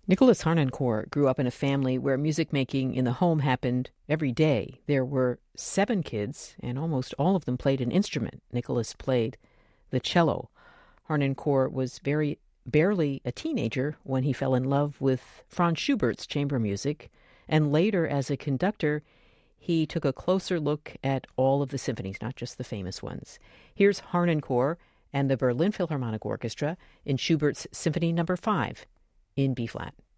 Nicholas Harnoncourt grew up in a family where music making in the home happened every day. There were 7 kids, and almost all of them played an instrument. Nicholas played the cello. Harnoncourt was barely a teenager when he fell in love with Franz Schubert's chamber music, and later, as a conductor, he took a closer look at all of the symphonies, not just the famous ones. Here's Harnoncourt and the Berlin Philharmonic Orchestra in Schubert's Symphony No. 5 in B-flat.